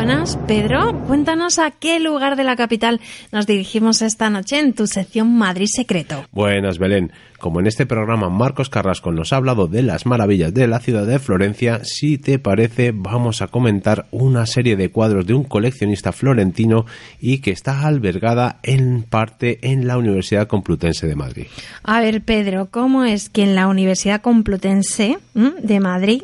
buenas. Pedro, cuéntanos a qué lugar de la capital nos dirigimos esta noche en tu sección Madrid Secreto. Buenas, Belén. Como en este programa Marcos Carrasco nos ha hablado de las maravillas de la ciudad de Florencia, si te parece vamos a comentar una serie de cuadros de un coleccionista florentino y que está albergada en parte en la Universidad Complutense de Madrid. A ver, Pedro, ¿cómo es que en la Universidad Complutense de Madrid,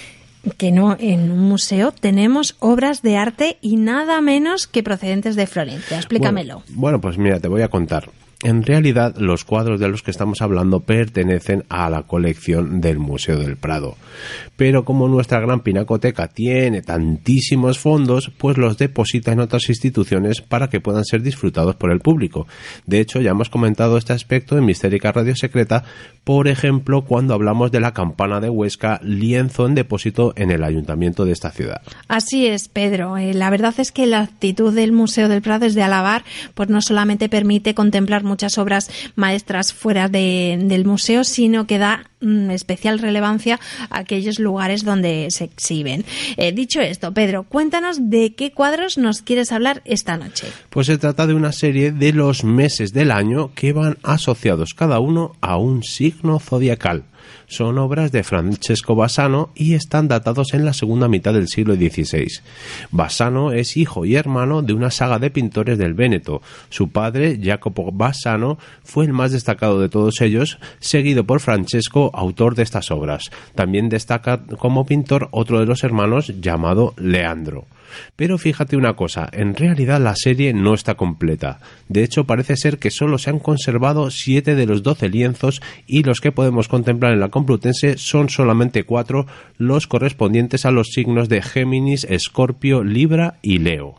que no en un museo, tenemos obras de arte y nada menos que procedentes de Florencia? Explícamelo. Bueno, pues mira, te voy a contar. En realidad, los cuadros de los que estamos hablando pertenecen a la colección del Museo del Prado. Pero como nuestra gran pinacoteca tiene tantísimos fondos, pues los deposita en otras instituciones para que puedan ser disfrutados por el público. De hecho, ya hemos comentado este aspecto en Mistérica Radio Secreta, por ejemplo, cuando hablamos de la campana de Huesca, lienzo en depósito en el ayuntamiento de esta ciudad. Así es, Pedro. La verdad es que la actitud del Museo del Prado es de alabar, pues no solamente permite contemplar muchas obras maestras fuera del museo, sino que da especial relevancia a aquellos lugares donde se exhiben. Dicho esto, Pedro, cuéntanos de qué cuadros nos quieres hablar esta noche. Pues se trata de una serie de los meses del año que van asociados cada uno a un signo zodiacal. Son obras de Francesco Bassano y están datados en la segunda mitad del siglo XVI. Bassano es hijo y hermano de una saga de pintores del Véneto. Su padre, Jacopo Bassano, fue el más destacado de todos ellos, seguido por Francesco, autor de estas obras. También destaca como pintor otro de los hermanos llamado Leandro. Pero fíjate una cosa, en realidad la serie no está completa. De hecho, parece ser que solo se han conservado 7 de los 12 lienzos y los que podemos contemplar en la Complutense son solamente 4, los correspondientes a los signos de Géminis, Escorpio, Libra y Leo.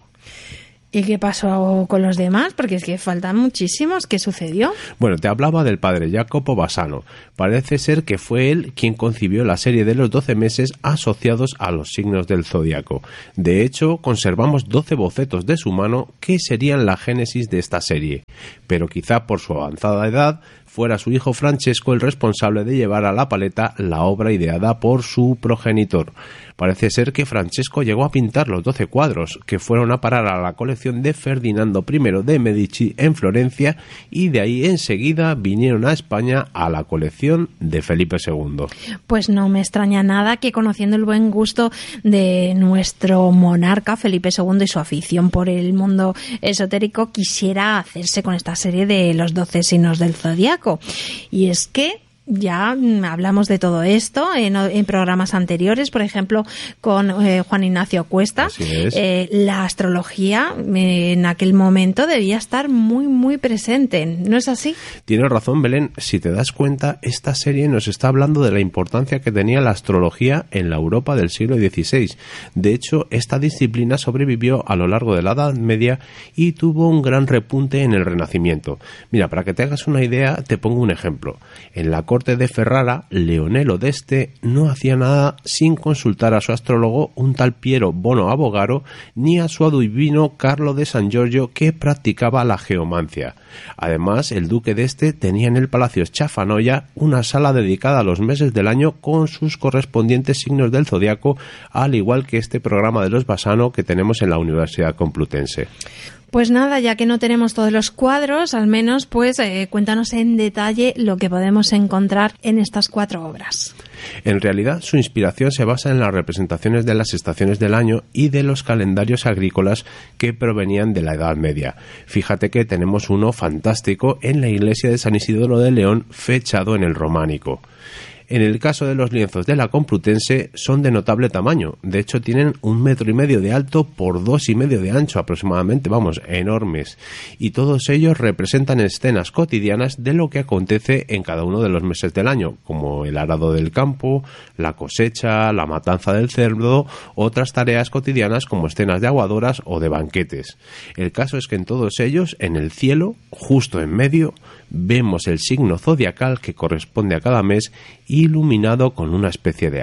¿Y qué pasó con los demás? Porque es que faltan muchísimos. ¿Qué sucedió? Bueno, te hablaba del padre Jacopo Bassano. Parece ser que fue él quien concibió la serie de los 12 meses asociados a los signos del zodiaco. De hecho, conservamos 12 bocetos de su mano que serían la génesis de esta serie. Pero quizá por su avanzada edad fuera su hijo Francesco el responsable de llevar a la paleta la obra ideada por su progenitor. Parece ser que Francesco llegó a pintar los 12 cuadros, que fueron a parar a la colección de Ferdinando I de Medici en Florencia, y de ahí enseguida vinieron a España a la colección de Felipe II. Pues no me extraña nada que, conociendo el buen gusto de nuestro monarca Felipe II y su afición por el mundo esotérico, quisiera hacerse con esta serie de los 12 signos del zodiaco. Y es que ya hablamos de todo esto en programas anteriores, por ejemplo, con Juan Ignacio Cuesta. Así es. La astrología en aquel momento debía estar muy, muy presente, ¿no es así? Tienes razón, Belén. Si te das cuenta, esta serie nos está hablando de la importancia que tenía la astrología en la Europa del siglo XVI. De hecho, esta disciplina sobrevivió a lo largo de la Edad Media y tuvo un gran repunte en el Renacimiento. Mira, para que te hagas una idea, te pongo un ejemplo. En la corte de Ferrara, Leonello d'Este no hacía nada sin consultar a su astrólogo, un tal Piero Bono Abogaro, ni a su adivino Carlo de San Giorgio, que practicaba la geomancia. Además, el duque d'Este tenía en el Palacio Schafanoia una sala dedicada a los meses del año con sus correspondientes signos del zodiaco, al igual que este programa de los Bassano que tenemos en la Universidad Complutense. Pues nada, ya que no tenemos todos los cuadros, al menos pues cuéntanos en detalle lo que podemos encontrar en estas 4 obras. En realidad, su inspiración se basa en las representaciones de las estaciones del año y de los calendarios agrícolas que provenían de la Edad Media. Fíjate que tenemos uno fantástico en la iglesia de San Isidoro de León, fechado en el románico. En el caso de los lienzos de la Complutense son de notable tamaño, de hecho tienen 1,5 metros de alto por 2,5 metros de ancho aproximadamente, enormes, y todos ellos representan escenas cotidianas de lo que acontece en cada uno de los meses del año, como el arado del campo, la cosecha, la matanza del cerdo, otras tareas cotidianas como escenas de aguadoras o de banquetes. El caso es que en todos ellos, en el cielo, justo en medio, vemos el signo zodiacal que corresponde a cada mes, iluminado con una especie de halo.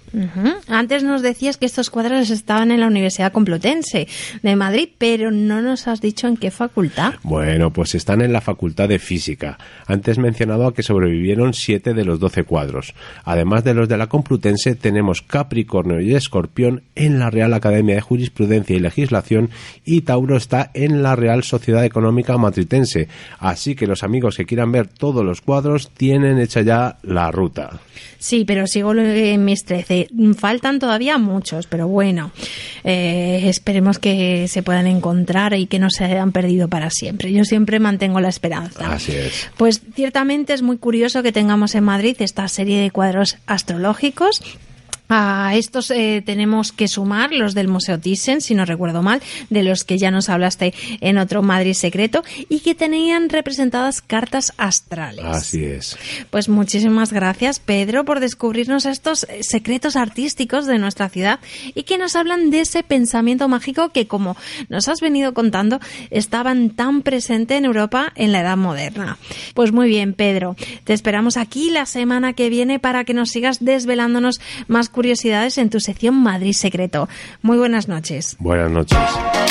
Antes nos decías que estos cuadros estaban en la Universidad Complutense de Madrid, pero no nos has dicho en qué facultad. Bueno, pues están en la Facultad de Física. Antes mencionaba que sobrevivieron 7 de los 12 cuadros. Además de los de la Complutense, tenemos Capricornio y Escorpión en la Real Academia de Jurisprudencia y Legislación, y Tauro está en la Real Sociedad Económica Matritense. Así que los amigos que quieran ver todos los cuadros tienen hecha ya la ruta. Sí, pero sigo en mis 13. Faltan todavía muchos, pero bueno, esperemos que se puedan encontrar y que no se hayan perdido para siempre. Yo siempre mantengo la esperanza. Así es. Pues ciertamente es muy curioso que tengamos en Madrid esta serie de cuadros astrológicos. A estos tenemos que sumar los del Museo Thyssen, si no recuerdo mal, de los que ya nos hablaste en otro Madrid Secreto, y que tenían representadas cartas astrales. Así es. Pues muchísimas gracias, Pedro, por descubrirnos estos secretos artísticos de nuestra ciudad y que nos hablan de ese pensamiento mágico que, como nos has venido contando, estaban tan presente en Europa en la Edad Moderna. Pues muy bien, Pedro, te esperamos aquí la semana que viene para que nos sigas desvelándonos más curiosidades en tu sección Madrid Secreto. Muy buenas noches. Buenas noches.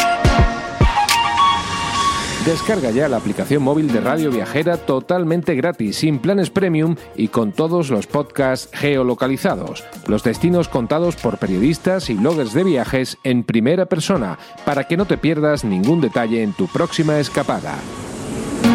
Descarga ya la aplicación móvil de Radio Viajera totalmente gratis, sin planes premium y con todos los podcasts geolocalizados. Los destinos contados por periodistas y bloggers de viajes en primera persona, para que no te pierdas ningún detalle en tu próxima escapada.